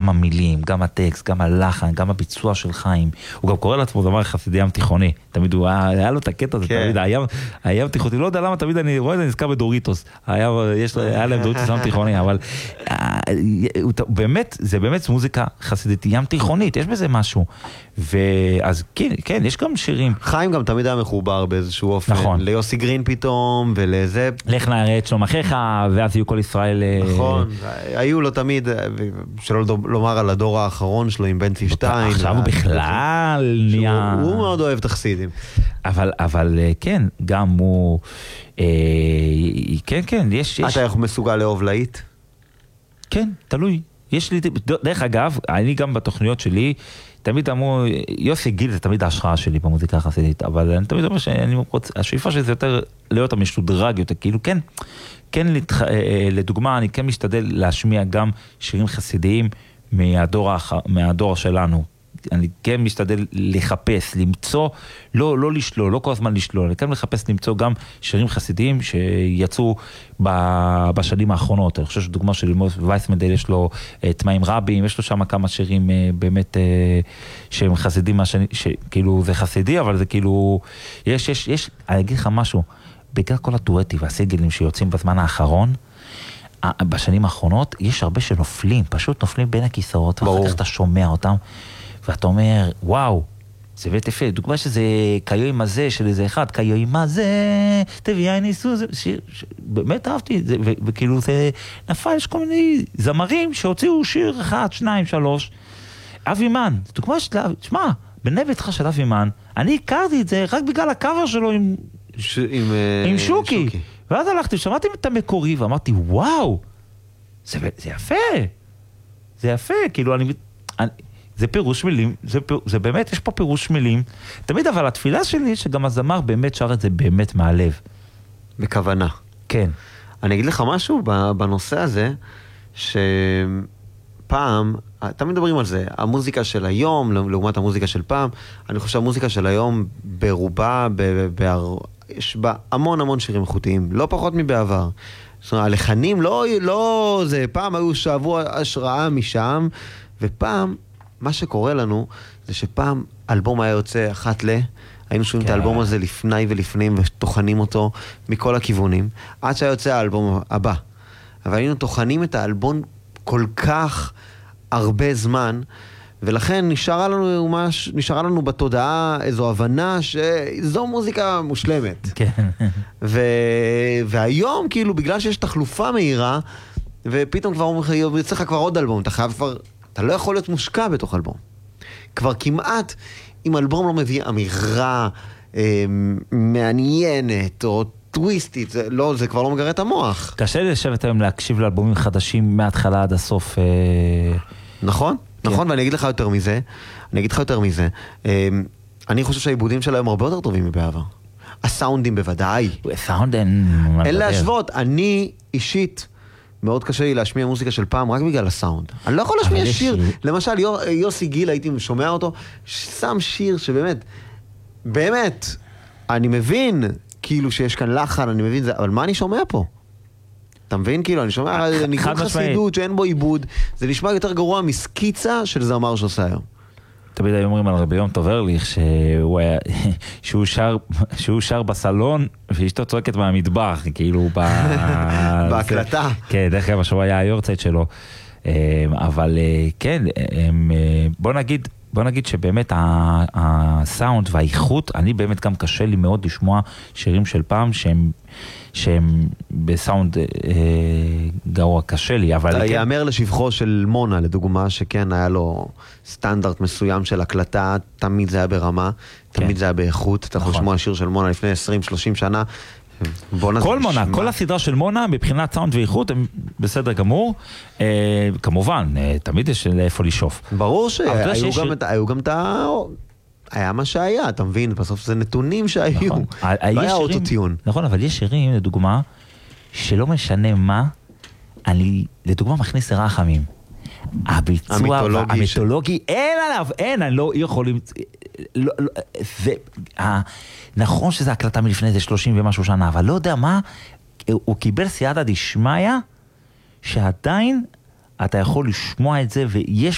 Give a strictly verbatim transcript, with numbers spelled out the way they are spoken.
גם המילים, גם הטקסט, גם הלחן, גם הביצוע של חיים. הוא גם קורא לעצמו זמר חסידי ים תיכוני. תמיד הוא היה, היה לו את הקטע הזה, תמיד הים, הים תיכוני. לא יודע למה, תמיד אני רואה את זה, נזכר בדוריטוס. היה, יש, היה להם דוריטוס ים תיכוני, אבל באמת, זה באמת מוזיקה חסידית ים תיכונית, יש בזה משהו. ואז כן, כן, יש גם שירים. חיים גם תמיד היה מחובר באיזשהו אופן. נכון. ליוסי גרין פתאום, ולזה... לך נערה את שלום אחיך, ואז יהיו כל ישראל... נכון. היו לו תמיד, שלא לומר על הדור האחרון שלו עם בן ציפשטיין. עכשיו הוא בכלל נהיה... הוא מאוד אוהב את החסידים. אבל, אבל כן, גם הוא... כן, כן, יש... אתה איך מסוגל לאהוב להיט? כן, תלוי. יש לי... דרך אגב, אני גם בתוכניות שלי... תמיד אמרו, יוסי גיל זה תמיד ההשראה שלי במוזיקה החסידית, אבל אני תמיד אומר שאני רוצה, השאיפה שלי זה יותר להיות המשודרג יותר, כאילו כן, כן לדוגמה, אני כן משתדל להשמיע גם שירים חסידיים מהדור, מהדור שלנו, אני כן משתדל לחפש, למצוא, לא, לא לשלול, לא כל הזמן לשלול, אני כן מחפש למצוא גם שירים חסידיים שיצאו בשנים האחרונות. אני חושב שדוגמה של וייסמנדל יש לו תמאים רבים, יש לו שם כמה שירים באמת שהם חסידים, כאילו זה חסידי, אבל זה כאילו, יש, יש, יש, אני אגיד לך משהו, בגלל כל הטואטי והסיגלים שיוצאים בזמן האחרון, בשנים האחרונות יש הרבה שנופלים, פשוט נופלים בין הכיסאות, ואחר כך אתה שומע אותם, ואתה אומר, וואו, זה באמת יפה, דוגמה שזה קיום הזה של איזה אחד, קיום הזה, תביא עין ניסו, זה שיר, באמת אהבתי את זה, וכאילו זה נפל, יש כל מיני זמרים שהוציאו שיר אחד, שניים, שלוש, אבי מן, דוגמה של, תשמע, בנבטך של אבי מן, אני הכרתי את זה רק בגלל הקאבר שלו עם, ש... עם, עם שוקי. שוקי, ואז הלכתי, שמעתי את המקורי, ואמרתי, וואו, זה, זה יפה, זה יפה, כאילו אני... אני זה פירוש מילים, זה, פיר, זה באמת, יש פה פירוש מילים. תמיד, אבל התפילה שלי, שגם הזמר באמת שר את זה באמת מהלב. בכוונה. כן. אני אגיד לך משהו בנושא הזה, שפעם, תמיד מדברים על זה, המוזיקה של היום, לעומת המוזיקה של פעם, אני חושב שהמוזיקה של היום ברובה, ב, ב, יש בה המון המון שירים איכותיים, לא פחות מבעבר. זאת אומרת, הלחנים לא, לא, זה פעם היו שבוע השראה משם, ופעם, מה שקורה לנו, זה שפעם אלבום היה יוצא אחת ל... היינו שומעים את האלבום הזה לפני ולפנים, ותוכנים אותו מכל הכיוונים, עד שהיה יוצא האלבום הבא. אבל היינו תוכנים את האלבום כל כך הרבה זמן, ולכן נשארה לנו, ממש, נשארה לנו בתודעה איזו הבנה שזו מוזיקה מושלמת. כן. ו... והיום, כאילו, בגלל שיש תחלופה מהירה, ופתאום כבר אומרים, יוצא לך כבר עוד אלבום, אתה חייב כבר... אתה לא יכול להיות מושקע בתוך אלבום. כבר כמעט, אם אלבום לא מביא אמירה אה, מעניינת או טוויסטית, זה, לא, זה כבר לא מגרה את המוח. קשה לי לשבת היום להקשיב לאלבומים חדשים מההתחלה עד הסוף. אה... נכון, כן. נכון, ואני אגיד לך יותר מזה, אני אגיד לך יותר מזה, אה, אני חושב שהעיבודים של היום הרבה יותר טובים מבעבר. הסאונדים בוודאי. סאונד אין... אין להשוות, אני אישית... מאוד קשה לי להשמיע מוזיקה של פעם רק בגלל הסאונד. אני לא יכול להשמיע שיר, למשל יוסי גיל, הייתי שומע אותו, שם שיר שבאמת, באמת, אני מבין כאילו שיש כאן לחן, אני מבין זה, אבל מה אני שומע פה? אתה מבין? כאילו, אני שומע ניגוד חסידות שאין בו עיבוד, זה נשמע יותר גרוע מסקיצה של זמר שעושה היום. תמיד היו אומרים על רבי יום טוב ארליך שהוא היה, שהוא שר, שהוא שר בסלון ואשתו צועקת מהמטבח, כאילו בהקלטה. כן, דרך כלל שהוא היה היורצייט שלו. אבל כן, בוא נגיד, בוא נגיד שבאמת הסאונד והאיכות, אני באמת גם קשה לי מאוד לשמוע שירים של פעם שהם שהם בסאונד אה, גרוע, קשה לי, אבל... כן... יאמר לשבחו של מונה, לדוגמה, שכן היה לו סטנדרט מסוים של הקלטה, תמיד זה היה ברמה, כן. תמיד זה היה באיכות, אתה יכול לשמוע שיר של מונה לפני עשרים שלושים שנה, כל מונה, כל הסדרה של מונה, מבחינת סאונד ואיכות, הם בסדר גמור, אה, כמובן, אה, תמיד יש לאיפה לשאוף. ברור שהיו גם את... היו גם את ה... היה מה שהיה, אתה מבין? בסוף זה נתונים שהיו. נכון. לא היה אוטוטיון. נכון, אבל יש שירים, לדוגמה, שלא משנה מה, אני, לדוגמה, מכניס לרחמים. הביצוע המיתולוגי, אין עליו, אין, אני לא יכולים... לא, לא, זה... נכון שזה הקלטה מלפני זה שלושים ומשהו שנה, אבל לא יודע מה, הוא קיבל סייעתא דשמיא, שעדיין אתה יכול לשמוע את זה, ויש